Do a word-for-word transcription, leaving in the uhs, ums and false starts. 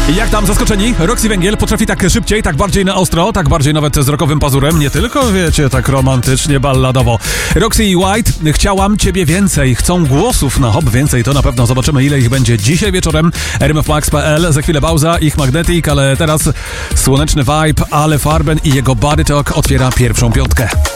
Jak tam zaskoczeni? Roxy Węgiel potrafi tak szybciej, tak bardziej na ostro, tak bardziej nawet z rockowym pazurem, nie tylko, wiecie, tak romantycznie, balladowo. Roxy i White, chciałam ciebie więcej, chcą głosów na hop więcej, to na pewno zobaczymy, ile ich będzie dzisiaj wieczorem. r m f max kropka p l, za chwilę pauza, ich Magnetic, ale teraz słoneczny vibe, Ale Farben i jego Body Talk otwiera pierwszą piątkę.